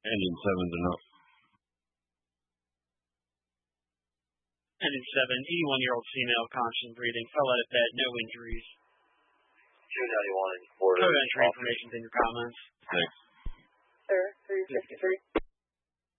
Engine 7's enough. Engine 7, 81-year-old female, constant breathing, fell out of bed, no injuries. 291 and 4. No entry information in your comments. Thanks. Sir, 353.